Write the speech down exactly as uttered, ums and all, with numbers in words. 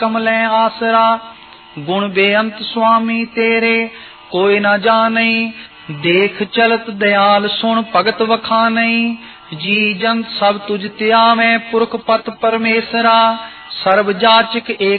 कमले आसरा। गुण बेअंत स्वामी तेरे कोई न जाने, देख चलत दयाल सुन भगत वखाने। जी जंत सब तुझ त्यावे पुरख पत परमेसरा, सर्व जाचक एक